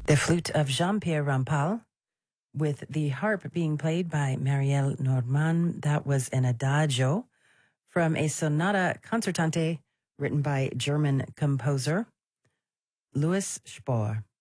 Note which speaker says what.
Speaker 1: The flute of Jean-Pierre Rampal, with the harp being played by Marielle Nordmann. That was an adagio from a sonata concertante written by German composer Louis Spohr.